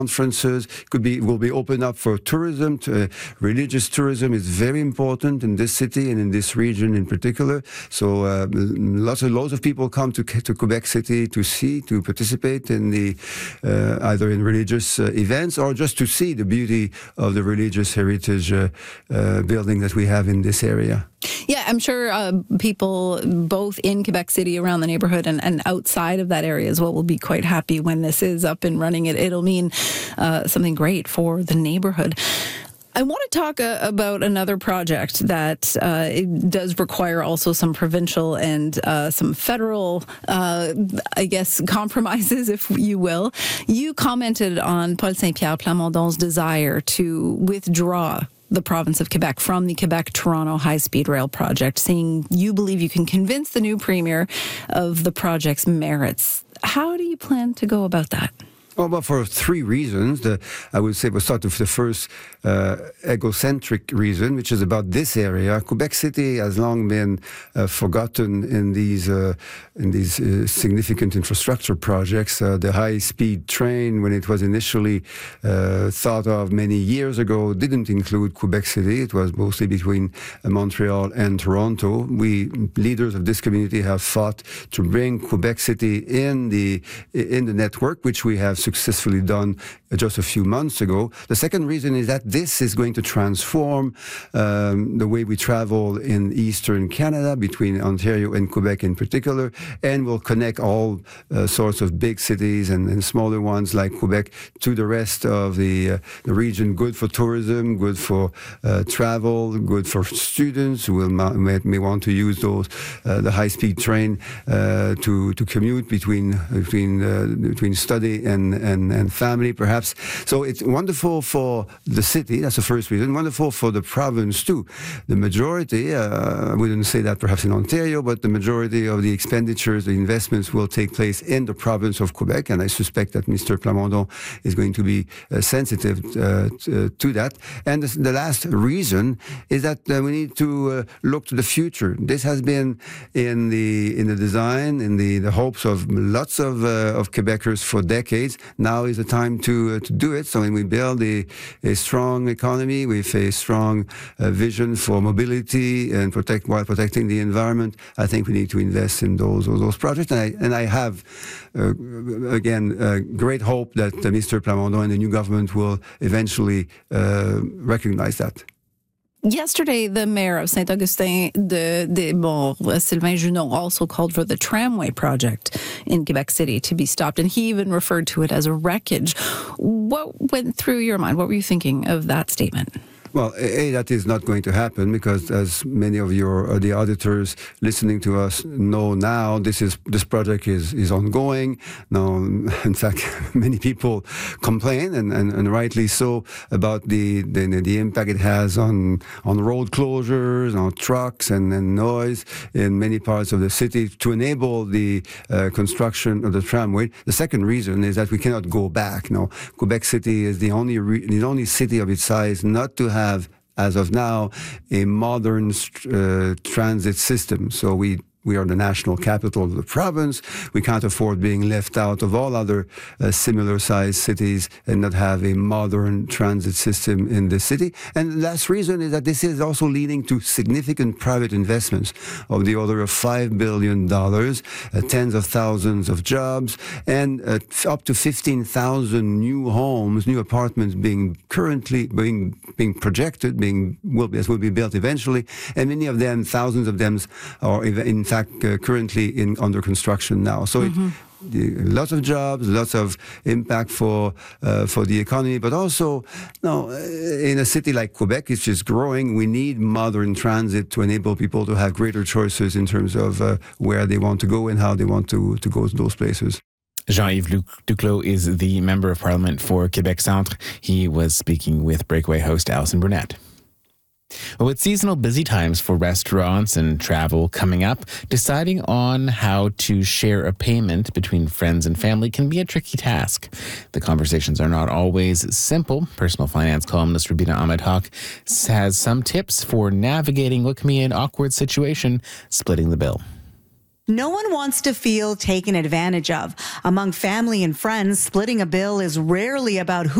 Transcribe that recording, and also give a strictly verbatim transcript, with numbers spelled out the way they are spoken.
conferences, could be will be opened up for tourism. To, uh, religious tourism is very important in this city and in this region in particular. So uh, lots of lots of people come to to Quebec City to see, to participate in the uh, either in religious uh, events or just to see the beauty of the religious heritage uh, uh, building that we have in this area. Yeah, I'm sure uh, people both in Quebec City, around the neighborhood, and, and outside of that area as well will be quite happy when this is up and running. It, it'll mean uh, something great for the neighborhood. I want to talk uh, about another project that uh, it does require also some provincial and uh, some federal, uh, I guess, compromises, if you will. You commented on Paul Saint-Pierre Plamondon's desire to withdraw the province of Quebec from the Quebec-Toronto high-speed rail project, saying you believe you can convince the new premier of the project's merits. How do you plan to go about that? Well, well, for three reasons. The, I would say we'll start with the first uh, egocentric reason, which is about this area. Quebec City has long been uh, forgotten in these uh, in these uh, significant infrastructure projects. Uh, the high-speed train, when it was initially uh, thought of many years ago, didn't include Quebec City. It was mostly between uh, Montreal and Toronto. We, leaders of this community, have fought to bring Quebec City in the in the network, which we have successfully done just a few months ago. The second reason is that this is going to transform um, the way we travel in eastern Canada, between Ontario and Quebec in particular, and will connect all uh, sorts of big cities and, and smaller ones like Quebec to the rest of the, uh, the region. Good for tourism, good for uh, travel, good for students who will may, may want to use those uh, the high-speed train uh, to to commute between between uh, between study and, and and family, perhaps. So it's wonderful for the city. That's the first reason. Wonderful for the province too. The majority, uh, I wouldn't say that perhaps in Ontario, but the majority of the expenditures, the investments will take place in the province of Quebec, and I suspect that Mister Plamondon is going to be uh, sensitive uh, to, to that. And the, the last reason is that uh, we need to uh, look to the future. This has been in the in the design, in the, the hopes of lots of uh, of Quebecers for decades. Now is the time to uh, to do it. So when we build a, a strong economy with a strong uh, vision for mobility and protect while protecting the environment, I think we need to invest in those those projects. And I and I have uh, again uh, great hope that uh, Mister Plamondon and the new government will eventually uh, recognize that. Yesterday, the mayor of Saint-Augustin de, de bon, Sylvain Junot, also called for the tramway project in Quebec City to be stopped, and he even referred to it as a wreckage. What went through your mind? What were you thinking of that statement? Well, A, that is not going to happen because, as many of your uh, the auditors listening to us know now, this is this project is, is ongoing. Now, in fact, many people complain, and, and, and rightly so, about the, the the impact it has on on road closures, on trucks, and, and noise in many parts of the city to enable the uh, construction of the tramway. The second reason is that we cannot go back. Now, Quebec City is the only re- the only city of its size not to have have, as of now, a modern uh, transit system. So we we are the national capital of the province. We can't afford being left out of all other uh, similar-sized cities and not have a modern transit system in the city. And the last reason is that this is also leading to significant private investments of the order of five billion dollars, uh, tens of thousands of jobs, and uh, up to fifteen thousand new homes, new apartments being currently being being projected, being will be, will be built eventually, and many of them, thousands of them, are in fact uh, currently in under construction now. So mm-hmm. it, the, lots of jobs, lots of impact for uh, for the economy, but also, no, in a city like Quebec, which is growing, we need modern transit to enable people to have greater choices in terms of uh, where they want to go and how they want to, to go to those places. Jean-Yves Duclos is the Member of Parliament for Quebec Centre. He was speaking with Breakaway host Alison Burnett. Well, with seasonal busy times for restaurants and travel coming up, deciding on how to share a payment between friends and family can be a tricky task. The conversations are not always simple. Personal finance columnist Rubina Ahmed Haq has some tips for navigating what can be an awkward situation, splitting the bill. No one wants to feel taken advantage of. Among family and friends, splitting a bill is rarely about who